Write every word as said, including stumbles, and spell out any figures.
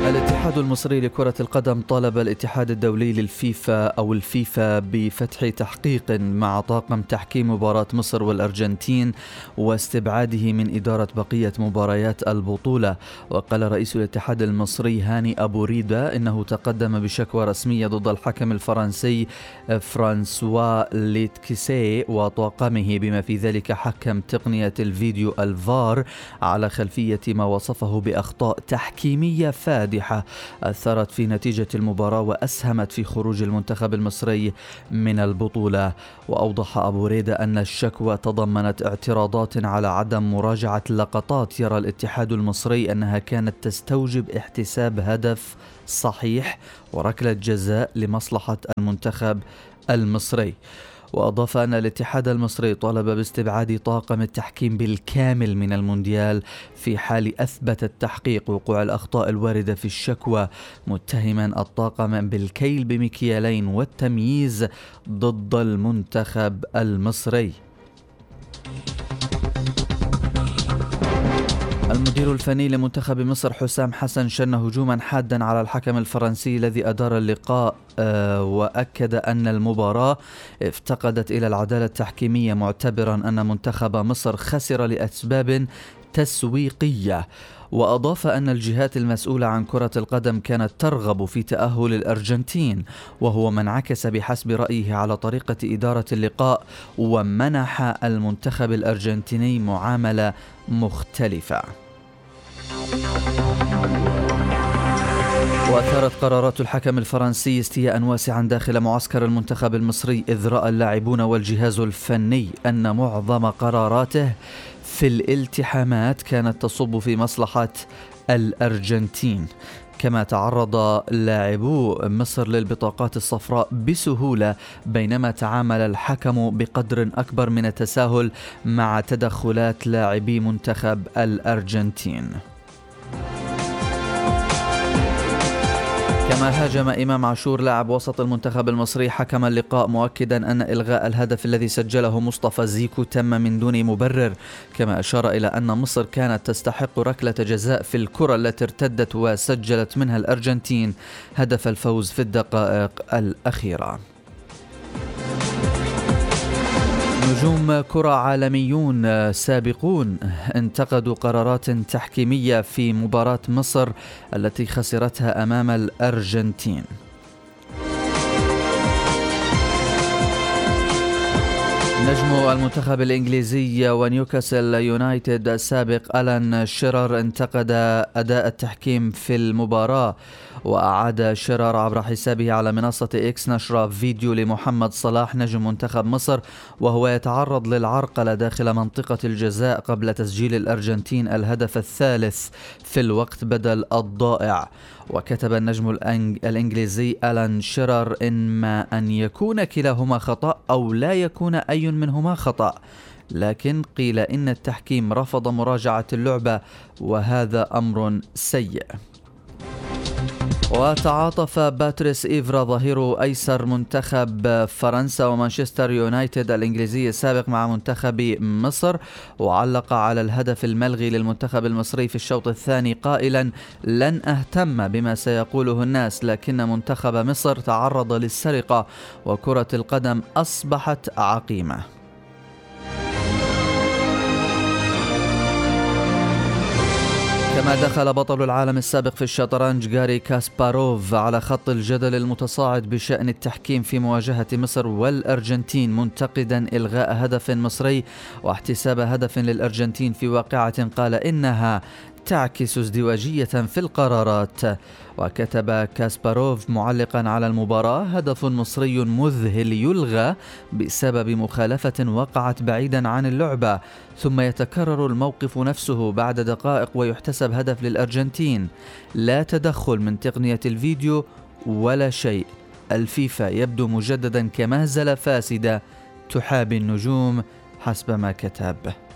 الاتحاد المصري لكرة القدم طالب الاتحاد الدولي للفيفا أو الفيفا بفتح تحقيق مع طاقم تحكيم مباراة مصر والأرجنتين واستبعاده من إدارة بقية مباريات البطولة. وقال رئيس الاتحاد المصري هاني أبو ريدة إنه تقدم بشكوى رسمية ضد الحكم الفرنسي فرانسوا ليتكسي وطاقمه بما في ذلك حكم تقنية الفيديو الفار على خلفية ما وصفه بأخطاء تحكيمية فادحة أثرت في نتيجة المباراة وأسهمت في خروج المنتخب المصري من البطولة. وأوضح أبو ريدة أن الشكوى تضمنت اعتراضات على عدم مراجعة لقطات يرى الاتحاد المصري أنها كانت تستوجب احتساب هدف صحيح وركلة جزاء لمصلحة المنتخب المصري. وأضاف أن الاتحاد المصري طالب باستبعاد طاقم التحكيم بالكامل من المونديال في حال أثبت التحقيق وقوع الأخطاء الواردة في الشكوى، متهما الطاقم بالكيل بمكيالين والتمييز ضد المنتخب المصري. المدير الفني لمنتخب مصر حسام حسن شن هجوما حادا على الحكم الفرنسي الذي أدار اللقاء أه وأكد أن المباراة افتقدت إلى العدالة التحكيمية، معتبرا أن منتخب مصر خسر لأسباب تسويقية. وأضاف أن الجهات المسؤولة عن كرة القدم كانت ترغب في تأهل الأرجنتين، وهو ما انعكس بحسب رأيه على طريقة إدارة اللقاء ومنح المنتخب الأرجنتيني معاملة مختلفة. وأثارت قرارات الحكم الفرنسي استياء واسعا داخل معسكر المنتخب المصري، إذ رأى اللاعبون والجهاز الفني أن معظم قراراته في الالتحامات كانت تصب في مصلحة الأرجنتين. كما تعرض لاعبو مصر للبطاقات الصفراء بسهولة، بينما تعامل الحكم بقدر أكبر من التساهل مع تدخلات لاعبي منتخب الأرجنتين. كما هاجم إمام عاشور لاعب وسط المنتخب المصري حكم اللقاء، مؤكدا أن إلغاء الهدف الذي سجله مصطفى زيكو تم من دون مبرر. كما أشار إلى أن مصر كانت تستحق ركلة جزاء في الكرة التي ارتدت وسجلت منها الأرجنتين هدف الفوز في الدقائق الأخيرة. نجوم كرة عالميون سابقون انتقدوا قرارات تحكيمية في مباراة مصر التي خسرتها أمام الأرجنتين. نجم المنتخب الإنجليزي ونيوكاسل يونايتد السابق ألان شيرر انتقد أداء التحكيم في المباراة. وأعاد شيرر عبر حسابه على منصة إكس نشر فيديو لمحمد صلاح نجم منتخب مصر وهو يتعرض للعرقلة داخل منطقة الجزاء قبل تسجيل الأرجنتين الهدف الثالث في الوقت بدل الضائع. وكتب النجم الإنجليزي ألان شيرر إما أن يكون كلاهما خطأ أو لا يكون أي منهما خطأ، لكن قيل إن التحكيم رفض مراجعة اللعبة وهذا أمر سيء. وتعاطف باتريس إيفرا ظهير أيسر منتخب فرنسا ومانشستر يونايتد الإنجليزي السابق مع منتخب مصر، وعلق على الهدف الملغي للمنتخب المصري في الشوط الثاني قائلا: لن أهتم بما سيقوله الناس، لكن منتخب مصر تعرض للسرقة وكرة القدم أصبحت عقيمة. كما دخل بطل العالم السابق في الشطرنج غاري كاسباروف على خط الجدل المتصاعد بشأن التحكيم في مواجهة مصر والأرجنتين، منتقدا إلغاء هدف مصري واحتساب هدف للأرجنتين في واقعة قال إنها تعكس ازدواجية في القرارات. وكتب كاسباروف معلقا على المباراة: هدف مصري مذهل يلغى بسبب مخالفة وقعت بعيدا عن اللعبة، ثم يتكرر الموقف نفسه بعد دقائق ويحتسب هدف للأرجنتين. لا تدخل من تقنية الفيديو ولا شيء. الفيفا يبدو مجددا كمهزلة فاسدة تحابي النجوم حسب ما كتب.